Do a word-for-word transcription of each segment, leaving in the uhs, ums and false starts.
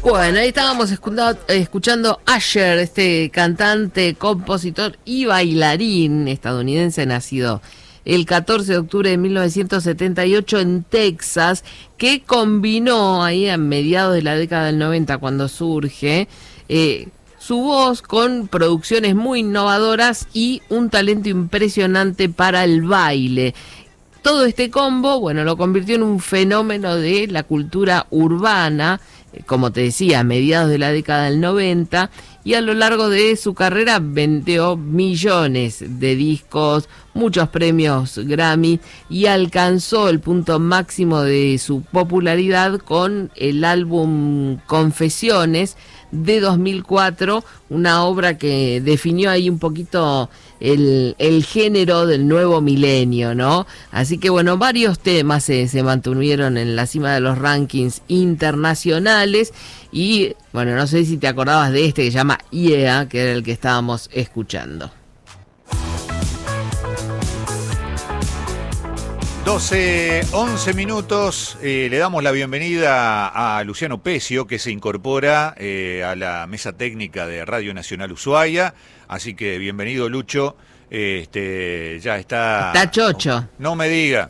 Bueno, ahí estábamos escuchando, escuchando Usher, este cantante, compositor y bailarín estadounidense nacido el catorce de octubre de mil novecientos setenta y ocho en Texas, que combinó ahí a mediados de la década del noventa, cuando surge, eh, su voz con producciones muy innovadoras y un talento impresionante para el baile. Todo este combo, bueno, lo convirtió en un fenómeno de la cultura urbana, como te decía, a mediados de la década del noventa, y a lo largo de su carrera vendió millones de discos, muchos premios Grammy, y alcanzó el punto máximo de su popularidad con el álbum Confesiones de dos mil cuatro, una obra que definió ahí un poquito el, el género del nuevo milenio, ¿no? Así que bueno, varios temas se, se mantuvieron en la cima de los rankings internacionales y bueno, no sé si te acordabas de este que se llama Yeah, que era el que estábamos escuchando. doce, once minutos, eh, le damos la bienvenida a Luciano Pecio, que se incorpora eh, a la mesa técnica de Radio Nacional Ushuaia, así que bienvenido, Lucho. Eh, este, ya está... Está chocho. No me diga.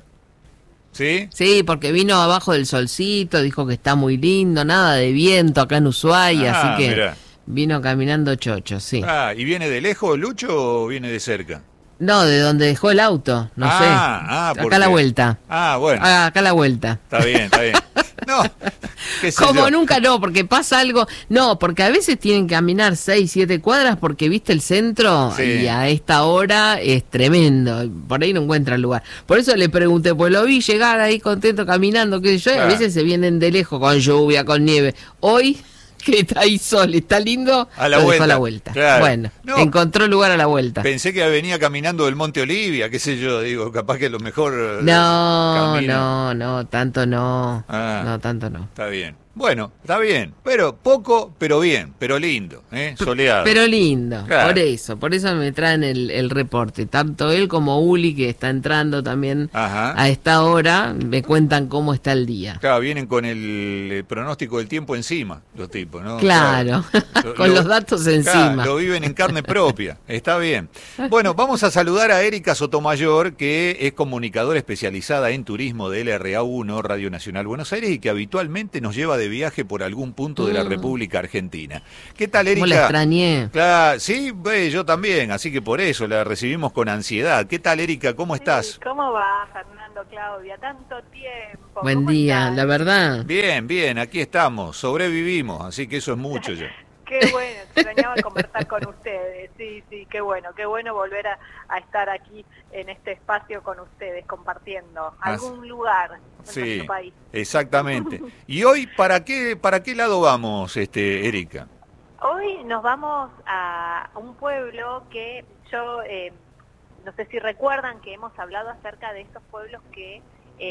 ¿Sí? Sí, porque vino abajo del solcito, dijo que está muy lindo, nada de viento acá en Ushuaia, Ah, así que mirá. vino caminando chocho, sí. Ah, ¿y viene de lejos, Lucho, o viene de cerca? No, de donde dejó el auto, no ah, sé. Ah, acá porque... a la vuelta. Ah, bueno. Ah, acá a la vuelta. Está bien, está bien. No, qué sé Como yo. nunca no, porque pasa algo. No, porque a veces tienen que caminar seis, siete cuadras porque viste el centro Sí. y a esta hora es tremendo. Por ahí no encuentra lugar. Por eso le pregunté, pues lo vi llegar ahí contento caminando, qué sé yo, y Claro. a veces se vienen de lejos con lluvia, con nieve. Hoy, que está ahí sol, está lindo, A la lo dejó vuelta, a la vuelta. claro. Bueno, No. encontró lugar a la vuelta. Pensé que venía caminando del Monte Olivia, qué sé yo, digo, capaz que a lo mejor... eh, No, camina. no, no, tanto no. Ah. No, tanto no. Está bien. Bueno, está bien, pero poco, pero bien, pero lindo, ¿eh? Soleado. Pero lindo, Claro. por eso, por eso me traen el, el reporte. Tanto él como Uli, que está entrando también Ajá. a esta hora, me cuentan cómo está el día. Claro, vienen con el, el pronóstico del tiempo encima, los tipos, ¿no? Claro, Lo- con lo- los datos Claro, encima. lo viven en carne propia, está bien. Bueno, vamos a saludar a Erika Sotomayor, que es comunicadora especializada en turismo de L R A uno, Radio Nacional Buenos Aires, y que habitualmente nos lleva de viaje por algún punto de la Mm. República Argentina. ¿Qué tal, ¿Cómo la Erika? extrañé? Claro, sí, ve, yo también, así que por eso la recibimos con ansiedad. ¿Qué tal, Erika? ¿Cómo estás? Sí, ¿cómo va, Fernando, Claudia? Tanto tiempo. Buen ¿Cómo día, estás? la verdad. Bien, bien, aquí estamos, sobrevivimos, así que eso es mucho ya. Qué bueno, extrañaba conversar con ustedes. Sí, sí, qué bueno, qué bueno volver a, a estar aquí en este espacio con ustedes, compartiendo algún lugar en Sí, nuestro país. exactamente. Y hoy, ¿para qué, para qué lado vamos, este, Erika? Hoy nos vamos a un pueblo que yo, eh, no sé si recuerdan que hemos hablado acerca de estos pueblos que eh,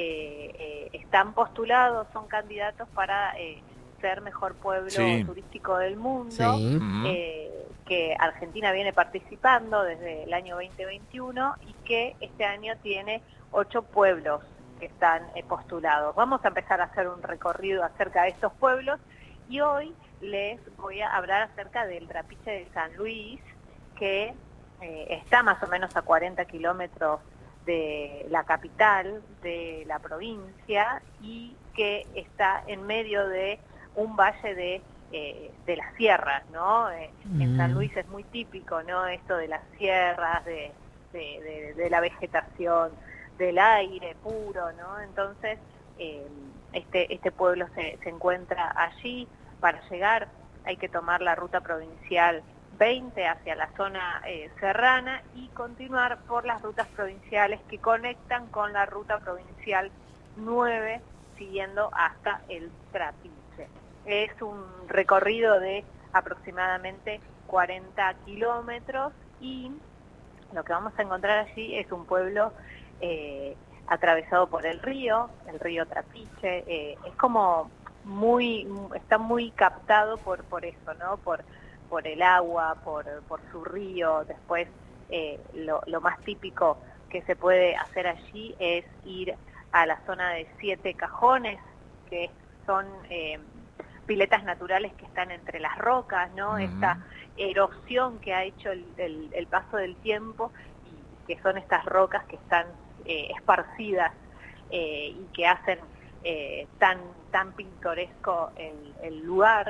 eh, están postulados, son candidatos para eh, ser mejor pueblo Sí. turístico del mundo, Sí. Ujú. eh, que Argentina viene participando desde el año veinte veintiuno y que este año tiene ocho pueblos que están eh, postulados. Vamos a empezar a hacer un recorrido acerca de estos pueblos y hoy les voy a hablar acerca del Trapiche de San Luis, que eh, está más o menos a cuarenta kilómetros de la capital de la provincia y que está en medio de un valle de, eh, de las sierras, ¿no? Eh, En Mm. San Luis es muy típico, ¿no? Esto de las sierras, de, de, de- de la vegetación, del aire puro, ¿no? Entonces, eh, este, este pueblo se, se encuentra allí. Para llegar hay que tomar la ruta provincial veinte hacia la zona eh, serrana y continuar por las rutas provinciales que conectan con la ruta provincial nueve, siguiendo hasta el Trapiche. Es un recorrido de aproximadamente cuarenta kilómetros y lo que vamos a encontrar allí es un pueblo eh, atravesado por el río, el río Trapiche. Eh, es como muy, está muy captado por, por eso, ¿no? Por, por el agua, por, por su río. Después, eh, lo, lo más típico que se puede hacer allí es ir a la zona de Siete Cajones, que son eh, piletas naturales que están entre las rocas, ¿no? Uh-huh. Esta erosión que ha hecho el, el, el paso del tiempo, y que son estas rocas que están eh, esparcidas eh, y que hacen eh, tan, tan pintoresco el, el lugar.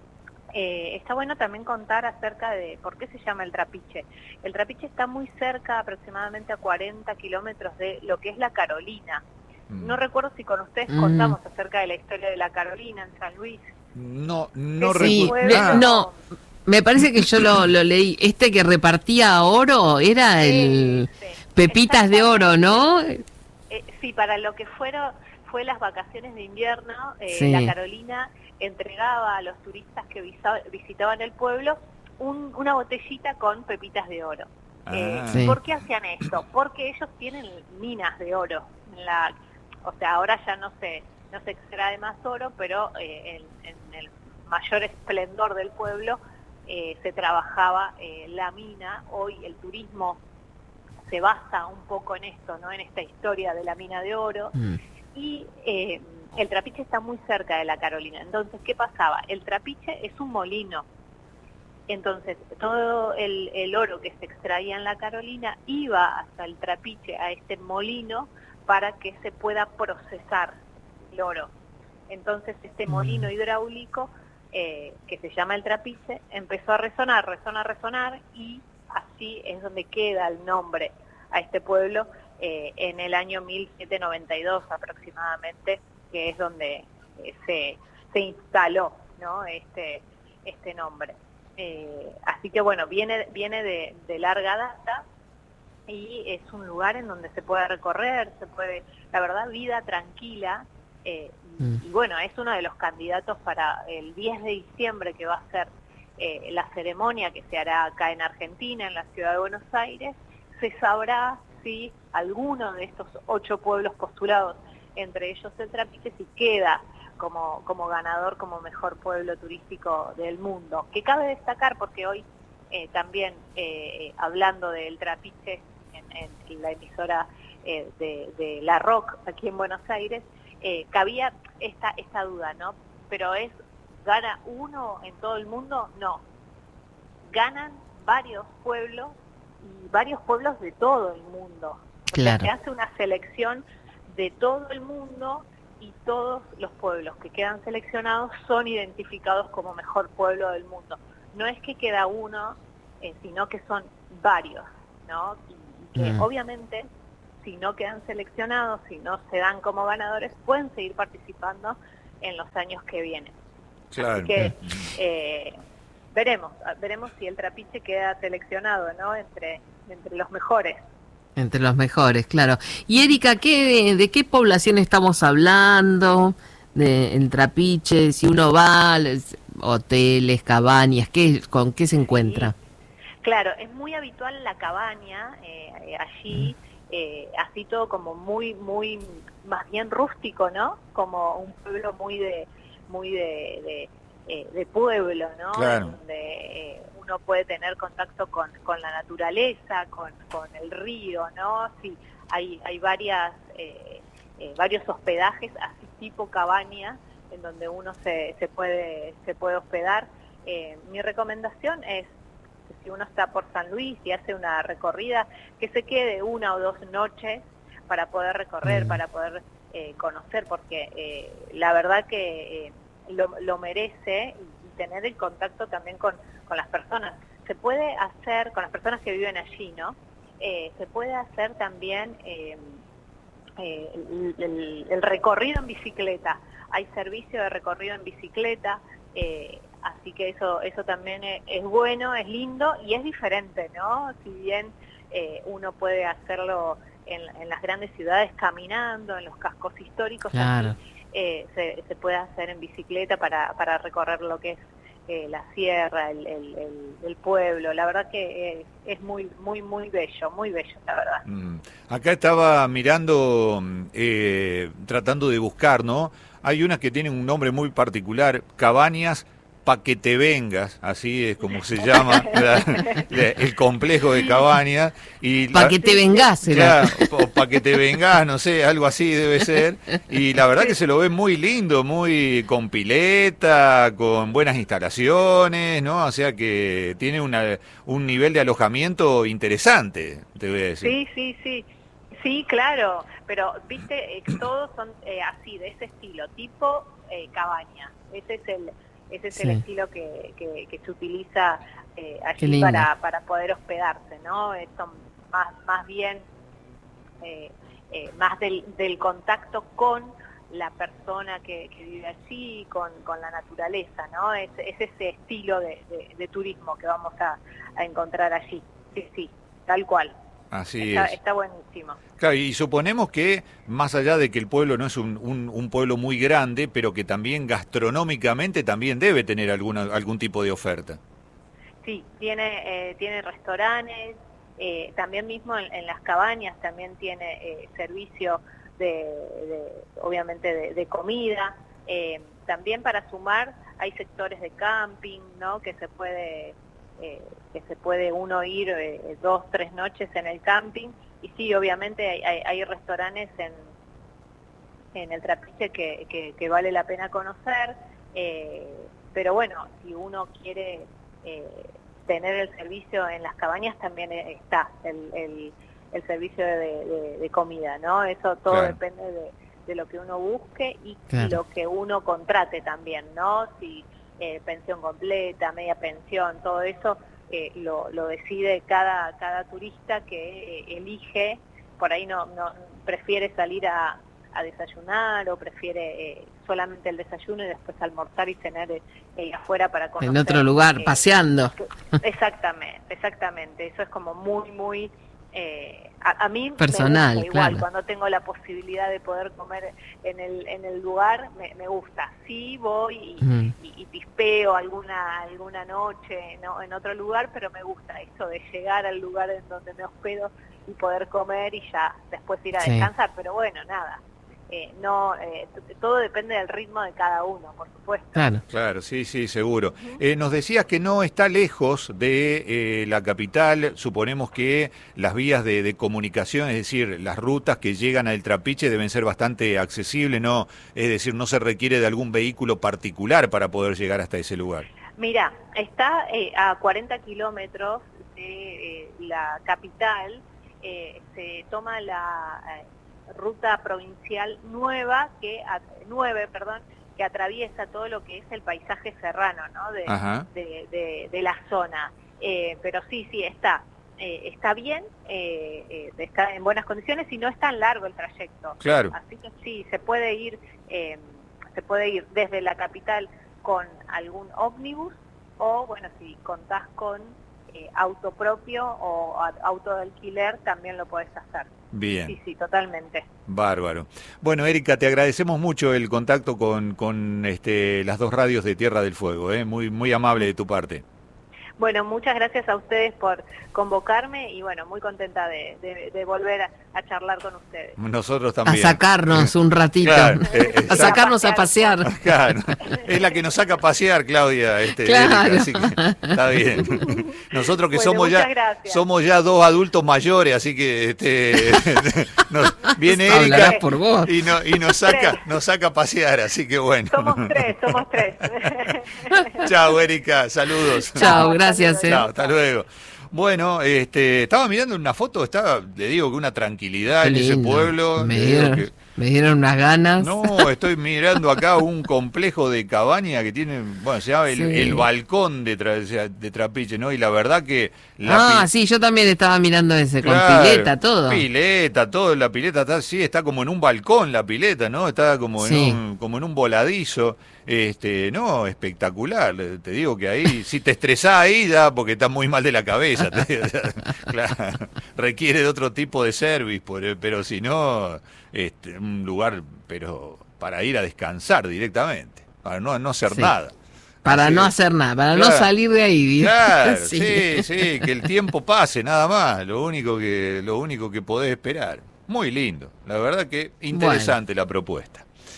Eh, está bueno también contar acerca de por qué se llama el Trapiche. El Trapiche está muy cerca, aproximadamente a cuarenta kilómetros de lo que es la Carolina. Mm. No recuerdo si con ustedes mm. contamos acerca de la historia de la Carolina en San Luis. No, no sí, recuerdo. Ah. No, me parece que yo lo, lo leí. Este que repartía oro era sí, el sí. Pepitas de Oro, ¿no? Eh, sí, para lo que fueron fue las vacaciones de invierno, eh, sí. la Carolina entregaba a los turistas que visa, visitaban el pueblo un, una botellita con pepitas de oro. Ah, eh, sí. ¿Por qué hacían esto? Porque ellos tienen minas de oro. En la, o sea, ahora ya no se, no se extrae más oro, pero eh, en, en el mayor esplendor del pueblo eh, se trabajaba eh, la mina. Hoy el turismo se basa un poco en esto, ¿no? En esta historia de la mina de oro. Mm. Y eh, el Trapiche está muy cerca de la Carolina. Entonces, ¿qué pasaba? El Trapiche es un molino. Entonces, todo el, el oro que se extraía en la Carolina iba hasta el Trapiche, a este molino, para que se pueda procesar el oro. Entonces, este molino hidráulico, eh, que se llama el Trapiche, empezó a resonar, resonar, resonar, y así es donde queda el nombre a este pueblo, eh, en el año mil setecientos noventa y dos aproximadamente, que es donde eh, se, se instaló, ¿no? este, este nombre. Eh, así que bueno, viene, viene de, de larga data, y es un lugar en donde se puede recorrer, se puede, la verdad, vida tranquila, eh, mm. y, y bueno, es uno de los candidatos para el diez de diciembre, que va a ser eh, la ceremonia que se hará acá en Argentina, en la ciudad de Buenos Aires. Se sabrá si alguno de estos ocho pueblos postulados, entre ellos el Trapiche, si queda como, como ganador, como mejor pueblo turístico del mundo. Que cabe destacar, porque hoy eh, también, eh, hablando del Trapiche en, en la emisora eh, de, de La Rock, aquí en Buenos Aires, eh, cabía esta, esta duda, ¿no? Pero es, ¿gana uno en todo el mundo? No. Ganan varios pueblos, y varios pueblos de todo el mundo. Claro. Se hace una selección de todo el mundo, y todos los pueblos que quedan seleccionados son identificados como mejor pueblo del mundo. No es que queda uno, eh, sino que son varios, ¿no? Y, y que mm. obviamente, si no quedan seleccionados, si no se dan como ganadores, pueden seguir participando en los años que vienen. Claro. Así que eh, veremos, veremos si el Trapiche queda seleccionado, ¿no? Entre, entre los mejores. Entre los mejores, claro. Y Erika, ¿qué, de, de qué población estamos hablando? De el Trapiche, si uno va, hoteles, cabañas, ¿qué, ¿con qué se encuentra? Sí. Claro, es muy habitual la cabaña, eh, allí, eh, así todo como muy, muy, más bien rústico, ¿no? Como un pueblo muy de, muy de, de, eh, de pueblo, ¿no? Claro. Donde eh, uno puede tener contacto con, con la naturaleza, con, con el río, ¿no? Sí, hay, hay varias, eh, eh, varios hospedajes, así tipo cabaña, en donde uno se, se puede, se puede hospedar. Eh, mi recomendación es que si uno está por San Luis y hace una recorrida, que se quede una o dos noches para poder recorrer, mm. para poder eh, conocer, porque eh, la verdad que eh, lo, lo merece, y, y tener el contacto también con con las personas. Se puede hacer, con las personas que viven allí, ¿no? Eh, se puede hacer también eh, eh, el, el, el recorrido en bicicleta. Hay servicio de recorrido en bicicleta, eh, así que eso eso también es, es bueno, es lindo y es diferente, ¿no? Si bien eh, uno puede hacerlo en, en las grandes ciudades caminando, en los cascos históricos, claro. Aquí, eh, se, se puede hacer en bicicleta para, para recorrer lo que es Eh, la sierra, el, el, el, el pueblo. La verdad que eh, es muy, muy, muy bello, muy bello, la verdad. Mm. Acá estaba mirando, eh, tratando de buscar, ¿no? Hay unas que tienen un nombre muy particular, Cabañas Pa' que te vengas, así es como se llama la, la, el complejo de Cabañas. Y Pa' que te vengas, claro, o pa' que te vengas, no sé, algo así debe ser. Y la verdad que se lo ve muy lindo, muy con pileta, con buenas instalaciones, ¿no? O sea que tiene una, un nivel de alojamiento interesante, te voy a decir. Sí, sí, sí. Sí, claro, pero viste, eh, todos son eh, así, de ese estilo, tipo eh, cabaña. Ese es el ese es sí. el estilo que, que, que se utiliza eh, allí para, para poder hospedarse, ¿no? Eh, son más, más bien, eh, eh, más del, del contacto con la persona que, que vive allí, con, con la naturaleza, ¿no? Es, es ese estilo de, de, de turismo que vamos a, a encontrar allí. Sí, sí, tal cual. Así está, es. Está buenísimo. Claro, y suponemos que, más allá de que el pueblo no es un, un, un pueblo muy grande, pero que también gastronómicamente también debe tener alguna, algún tipo de oferta. Sí, tiene, eh, tiene restaurantes, eh, también mismo en, en las cabañas también tiene eh, servicio de, de obviamente de, de comida. Eh, también para sumar hay sectores de camping, ¿no? Que se puede... Eh, que se puede uno ir eh, dos, tres noches en el camping, y sí, obviamente hay, hay, hay restaurantes en, en el Trapiche que, que, que vale la pena conocer, eh, pero bueno, si uno quiere eh, tener el servicio en las cabañas, también está el, el, el servicio de, de, de comida, ¿no? Eso todo claro. depende de, de lo que uno busque y, claro. y lo que uno contrate también, ¿no? Si Eh, pensión completa, media pensión, todo eso eh, lo, lo decide cada cada turista que eh, elige, por ahí no, no prefiere salir a, a desayunar o prefiere eh, solamente el desayuno y después almorzar y cenar eh, afuera para conocer. En otro lugar, eh, paseando. Exactamente, exactamente, eso es como muy, muy... Eh, a, a mí personal, me gusta igual, claro. Cuando tengo la posibilidad de poder comer en el en el lugar, me, me gusta. Sí voy y, mm. y, y pispeo alguna alguna noche ¿no? en otro lugar, pero me gusta eso de llegar al lugar en donde me hospedo y poder comer y ya después ir a sí. descansar, pero bueno, nada. Eh, no eh, todo depende del ritmo de cada uno, por supuesto. Claro, claro, sí, sí, seguro. Uh-huh. Eh, nos decías que no está lejos de eh, la capital. Suponemos que las vías de, de comunicación, es decir, las rutas que llegan al Trapiche deben ser bastante accesibles, no, es decir, no se requiere de algún vehículo particular para poder llegar hasta ese lugar. Mira, está eh, a cuarenta kilómetros de eh, la capital. Eh, se toma la eh, ruta provincial nueva que a, nueve, perdón, que atraviesa todo lo que es el paisaje serrano, ¿no? De, de, de, de la zona. Eh, pero sí, sí está, eh, está bien, eh, eh, está en buenas condiciones y no es tan largo el trayecto. Claro. Así que sí, se puede ir, eh, se puede ir desde la capital con algún ómnibus o, bueno, si contás con eh, auto propio o a, auto de alquiler, también lo podés hacer. Bien. Sí, sí, totalmente. Bárbaro. Bueno, Erika, te agradecemos mucho el contacto con, con este, las dos radios de Tierra del Fuego, ¿eh? Muy, muy amable de tu parte. Bueno, muchas gracias a ustedes por convocarme y bueno, muy contenta de, de, de volver a, a charlar con ustedes. Nosotros también. A sacarnos un ratito, claro, eh, a sacarnos a pasear. Claro, es la que nos saca a pasear, Claudia. Este, claro. Erika, así que está bien. Nosotros que bueno, somos ya gracias. somos ya dos adultos mayores, así que este, nos, viene Erika por vos. y, no, y nos saca nos saca a pasear, así que bueno. Somos tres, somos tres. Chao, Erika, saludos. Chao, gracias. Gracias, eh. Chao, hasta luego. Bueno, este, estaba mirando una foto, estaba, le digo que una tranquilidad en ese pueblo. Me dieron, que, me dieron unas ganas. No, estoy mirando acá un complejo de cabaña que tiene, bueno, se llama el, sí. el balcón de, tra, de Trapiche, ¿no? Y la verdad que... La ah, sí, yo también estaba mirando ese, claro, con pileta, todo. Pileta, todo, la pileta está, sí, está como en un balcón la pileta, ¿no? Está como, sí. en, un, como en un voladizo. Este, no, espectacular, te digo que ahí, si te estresás ahí ya porque estás muy mal de la cabeza, te, claro, requiere de otro tipo de service, pero si no, este, un lugar pero para ir a descansar directamente, para no, no hacer sí. nada. Para Así, no hacer nada, para claro, no salir de ahí. Claro, sí. sí, sí, que el tiempo pase, nada más, lo único que, lo único que podés esperar. Muy lindo, la verdad que interesante bueno. la propuesta.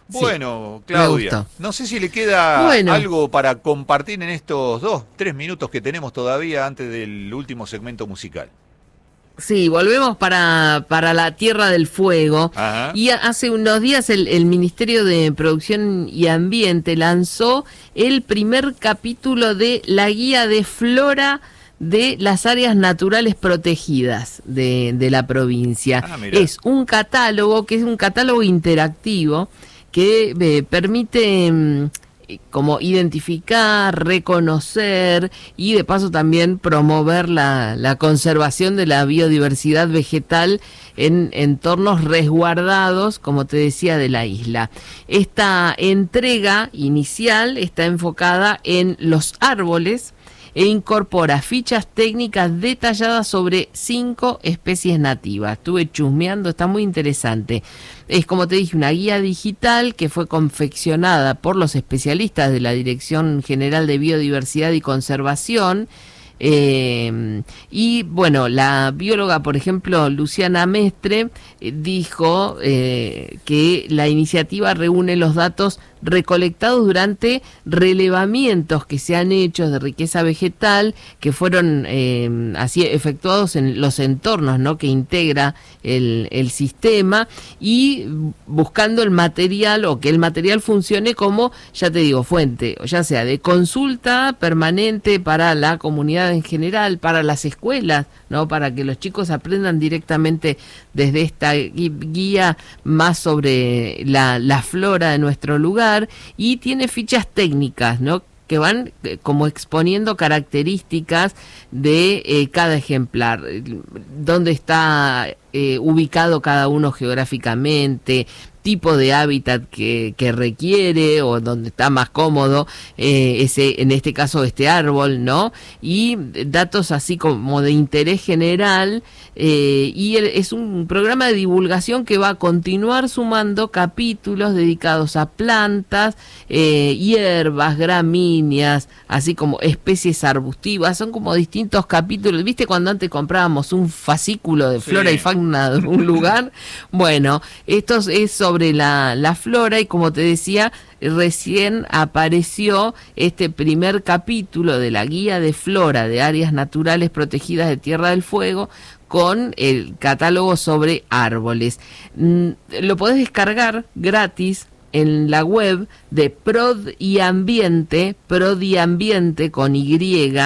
Bueno, sí, Claudia, no sé si le queda bueno. algo para compartir en estos dos, tres minutos que tenemos todavía antes del último segmento musical. Sí, volvemos para, para la Tierra del Fuego. Ajá. Y hace unos días el, el Ministerio de Producción y Ambiente lanzó el primer capítulo de la Guía de Flora de las Áreas Naturales Protegidas de, de la provincia. Ah, mira. Es un catálogo, que es un catálogo interactivo que eh, permite... Mm, como identificar, reconocer y de paso también promover la, la conservación de la biodiversidad vegetal en entornos resguardados, como te decía, de la isla. Esta entrega inicial está enfocada en los árboles e incorpora fichas técnicas detalladas sobre cinco especies nativas. Estuve chusmeando, está muy interesante. Es, como te dije, una guía digital que fue confeccionada por los especialistas de la Dirección General de Biodiversidad y Conservación. Eh, y bueno, la bióloga, por ejemplo, Luciana Mestre, eh, dijo eh, que la iniciativa reúne los datos recolectados durante relevamientos que se han hecho de riqueza vegetal, que fueron eh, así efectuados en los entornos, ¿no?, que integra el, el sistema, y buscando el material, o que el material funcione como, ya te digo, fuente, ya sea de consulta permanente para la comunidad en general, para las escuelas, ¿no?, para que los chicos aprendan directamente desde esta guía más sobre la, la flora de nuestro lugar. Y tiene fichas técnicas, ¿no?, que van eh, como exponiendo características de eh, cada ejemplar, dónde está eh, ubicado cada uno geográficamente, tipo de hábitat que, que requiere o donde está más cómodo, eh, ese, en este caso este árbol, ¿no? Y datos así como de interés general, eh, y el, es un programa de divulgación que va a continuar sumando capítulos dedicados a plantas, eh, hierbas, gramíneas, así como especies arbustivas. Son como distintos capítulos. ¿Viste cuando antes comprábamos un fascículo de flora sí. y fauna de un lugar? Bueno, esto es sobre sobre la, la flora, y como te decía, recién apareció este primer capítulo de la Guía de Flora de Áreas Naturales Protegidas de Tierra del Fuego con el catálogo sobre árboles. Mm, lo podés descargar gratis en la web de Prod y Ambiente, Prod y Ambiente con Y,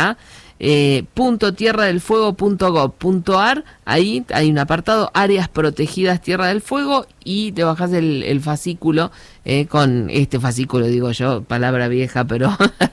Eh, punto tierra del fuego punto gov punto ar. Ahí hay un apartado áreas protegidas Tierra del Fuego, y te bajás el, el fascículo, eh, con este fascículo, digo yo, palabra vieja, pero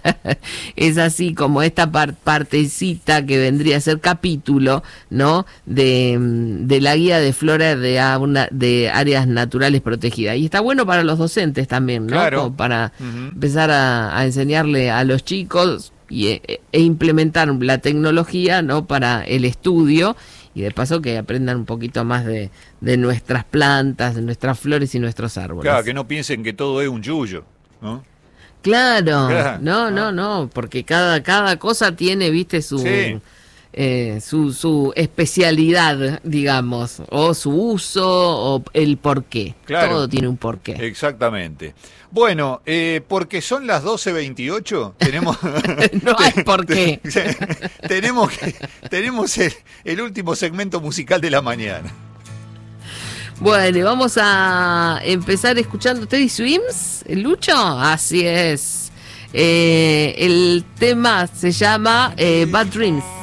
es así como esta par- partecita que vendría a ser capítulo, ¿no?, de, de la guía de flora de, a una, de áreas naturales protegidas. Y está bueno para los docentes también, ¿no? Claro. Como para Uh-huh. empezar a, a enseñarle a los chicos y e, e implementar la tecnología, ¿no?, para el estudio, y de paso que aprendan un poquito más de, de nuestras plantas, de nuestras flores y nuestros árboles. Claro, que no piensen que todo es un yuyo, ¿no? Claro, Claro. no, no, Ah. no, porque cada, cada cosa tiene, viste, su... Sí. Eh, su, su especialidad, digamos, o su uso, o el porqué. Claro. Todo tiene un porqué. Exactamente. Bueno, eh, porque son las doce veintiocho, tenemos... No hay porqué. tenemos que, tenemos el, el último segmento musical de la mañana. Bueno, y vamos a empezar escuchando Teddy Swims, ¿el Lucho? Así es. Eh, el tema se llama eh, Bad Dreams.